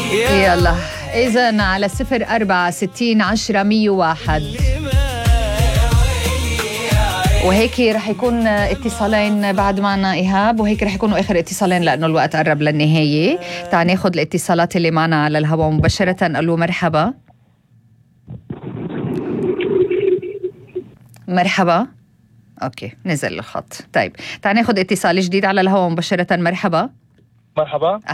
يلا إذن على 0460100101. وهيك رح يكون اتصالين بعد معنا إيهاب، وهيك رح يكونوا آخر اتصالين لأنه الوقت قرب للنهاية. تعال ناخد الاتصالات اللي معنا على الهواء مباشرة. ألو مرحبا. مرحبا. أوكي نزل الخط. طيب تعال ناخد اتصال جديد على الهواء مباشرة. مرحبا. مرحبا.